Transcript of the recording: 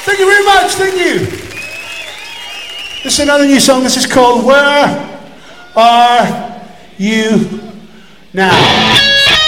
Thank you very much. Thank you. This is another new song. This is called Where Are You Now?